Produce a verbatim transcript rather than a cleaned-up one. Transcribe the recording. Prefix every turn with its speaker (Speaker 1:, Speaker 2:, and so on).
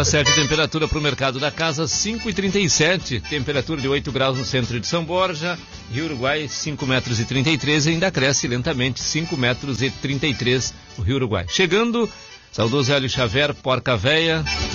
Speaker 1: Hora certa, temperatura para o mercado da casa, cinco e trinta e sete. Temperatura de oito graus no centro de São Borja. Rio Uruguai, cinco metros e trinta e três. Ainda cresce lentamente, cinco metros e trinta e três o Rio Uruguai. Chegando, saudoso Hélio Xavier, Porca Véia.